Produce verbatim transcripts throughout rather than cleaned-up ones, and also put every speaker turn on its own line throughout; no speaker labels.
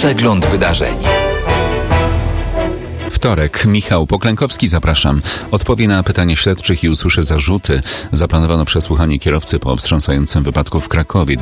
Przegląd wydarzeń. Wtorek. Michał Poklękowski, zapraszam. Odpowie na pytanie śledczych i usłyszy zarzuty. Zaplanowano przesłuchanie kierowcy po wstrząsającym wypadku w Krakowie.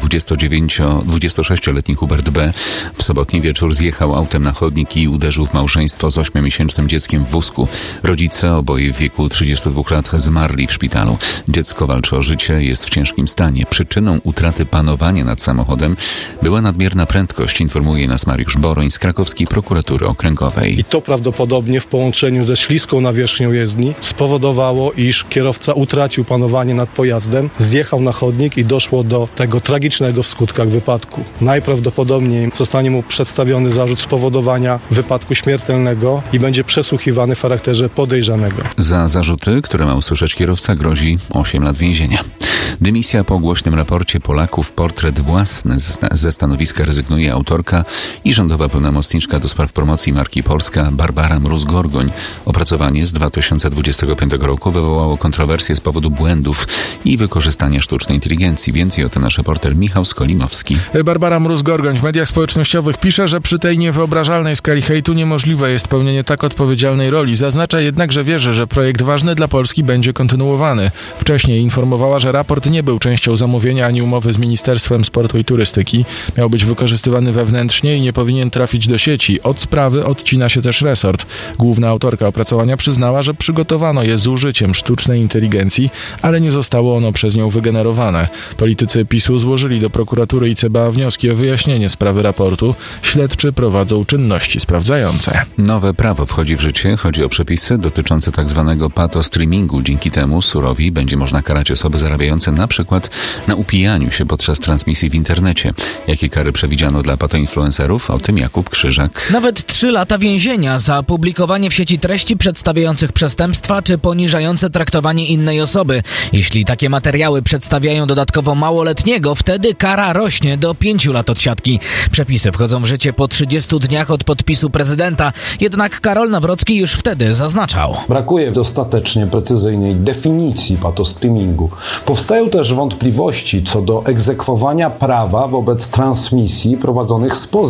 dwudziestosześcioletni Hubert B. w sobotni wieczór zjechał autem na chodnik i uderzył w małżeństwo z ośmiomiesięcznym dzieckiem w wózku. Rodzice, oboje w wieku trzydziestu dwóch lat, zmarli w szpitalu. Dziecko walczy o życie, jest w ciężkim stanie. Przyczyną utraty panowania nad samochodem była nadmierna prędkość, informuje nas Mariusz Boroń z krakowskiej prokuratury okręgowej.
I to prawdopodobnie w połączeniu ze śliską nawierzchnią jezdni spowodowało, iż kierowca utracił panowanie nad pojazdem, zjechał na chodnik i doszło do tego tragicznego w skutkach wypadku. Najprawdopodobniej zostanie mu przedstawiony zarzut spowodowania wypadku śmiertelnego i będzie przesłuchiwany w charakterze podejrzanego.
Za zarzuty, które ma usłyszeć kierowca, grozi osiem lat więzienia. Dymisja po głośnym raporcie Polaków. Portret własny ze stanowiska rezygnuje autorka i rządowa pełnomocniczka do spraw promocji marki Polska Barbara Mróz-Gorgoń. Opracowanie z dwa tysiące dwudziestego piątego roku wywołało kontrowersje z powodu błędów i wykorzystania sztucznej inteligencji. Więcej o tym nasz reporter Michał Skolimowski.
Barbara Mróz-Gorgoń w mediach społecznościowych pisze, że przy tej niewyobrażalnej skali hejtu niemożliwe jest pełnienie tak odpowiedzialnej roli. Zaznacza jednak, że wierzy, że projekt ważny dla Polski będzie kontynuowany. Wcześniej informowała, że raport nie był częścią zamówienia ani umowy z Ministerstwem Sportu i Turystyki. Miał być wykorzystywany wewnętrznie i nie powinien trafić do sieci. Od sprawy odcina się też resort. Główna autorka opracowania przyznała, że przygotowano je z użyciem sztucznej inteligencji, ale nie zostało ono przez nią wygenerowane. Politycy PiSu złożyli do prokuratury i C B A wnioski o wyjaśnienie sprawy raportu. Śledczy prowadzą czynności sprawdzające.
Nowe prawo wchodzi w życie. Chodzi o przepisy dotyczące tzw. patostreamingu. Dzięki temu surowi będzie można karać osoby zarabiające na przykład na upijaniu się podczas transmisji w internecie. Jakie kary przewidziano dla patoinfluencerów? O tym Jakub Krzyżak.
Nawet trzy lata więzienia za publikowanie w sieci treści przedstawiających przestępstwa czy poniżające traktowanie innej osoby. Jeśli takie materiały przedstawiają dodatkowo małoletniego, wtedy kara rośnie do pięciu lat odsiadki. Przepisy wchodzą w życie po trzydziestu dniach od podpisu prezydenta. Jednak Karol Nawrocki już wtedy zaznaczał:
brakuje dostatecznie precyzyjnej definicji patostreamingu. Powstają też wątpliwości co do egzekwowania prawa wobec transmisji prowadzonych spoza